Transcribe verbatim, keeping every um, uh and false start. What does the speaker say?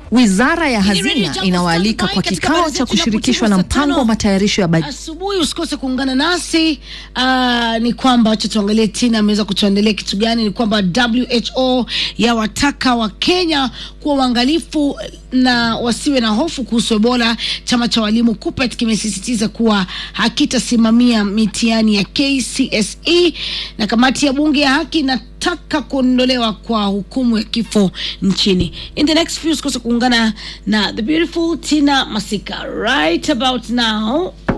Wizara ya Hazina inawaalika kwa kikao cha kushirikishwa na mpango wa matayarisho ya bajeti. Asubuhi usikose kuungana nasi. Uh, ni kwamba acha tuangalie Tina ameweza kutuandalia kitu gani. Ni kwamba W H O ya wataka wa Kenya kuwa waangalifu na wasiwe na hofu kuhusu Ebola. Chama cha walimu Kupet kimesisitiza kuwa hakitasimamia mitihani ya K C S E, na kamati ya bunge ya haki inataka kuondolewa kwa hukumu ya kifo nchini. In the next few usikose kuungana na the beautiful Tina Masika right about now.